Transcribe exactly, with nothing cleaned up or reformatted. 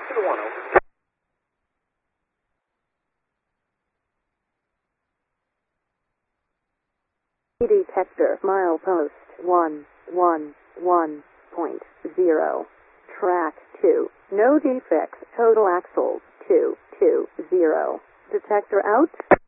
two one, over. Detector, milepost one one one point zero. Track two. No defects. Total axles two two zero. Detector out.